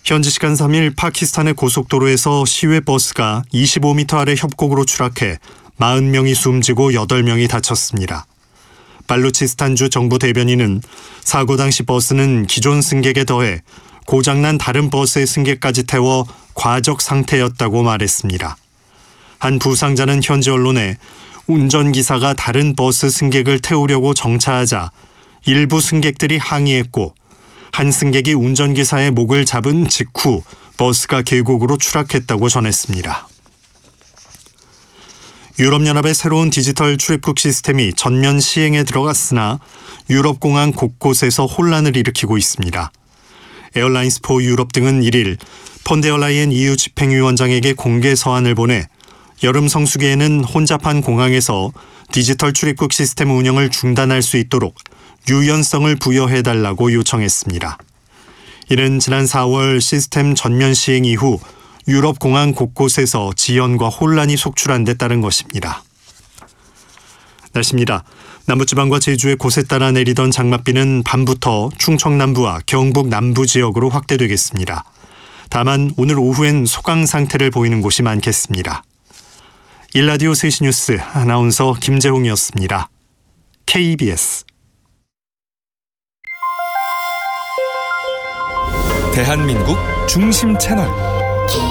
현지 시간 3일 파키스탄의 고속도로에서 시외 버스가 25m 아래 협곡으로 추락해 40명이 숨지고 8명이 다쳤습니다. 발루치스탄주 정부 대변인은 사고 당시 버스는 기존 승객에 더해 고장난 다른 버스의 승객까지 태워 과적 상태였다고 말했습니다. 한 부상자는 현지 언론에 운전기사가 다른 버스 승객을 태우려고 정차하자 일부 승객들이 항의했고 한 승객이 운전기사의 목을 잡은 직후 버스가 계곡으로 추락했다고 전했습니다. 유럽연합의 새로운 디지털 출입국 시스템이 전면 시행에 들어갔으나 유럽 공항 곳곳에서 혼란을 일으키고 있습니다. 에어라인스 포 유럽 등은 1일 폰데어라이엔 EU 집행위원장에게 공개 서한을 보내 여름 성수기에는 혼잡한 공항에서 디지털 출입국 시스템 운영을 중단할 수 있도록 유연성을 부여해달라고 요청했습니다. 이는 지난 4월 시스템 전면 시행 이후 유럽 공항 곳곳에서 지연과 혼란이 속출한 데 따른 것입니다. 날씨입니다. 남부지방과 제주의 곳에 따라 내리던 장맛비는 밤부터 충청 남부와 경북 남부 지역으로 확대되겠습니다. 다만 오늘 오후엔 소강 상태를 보이는 곳이 많겠습니다. 일라디오 3시 뉴스 아나운서 김재홍이었습니다. KBS 대한민국 중심 채널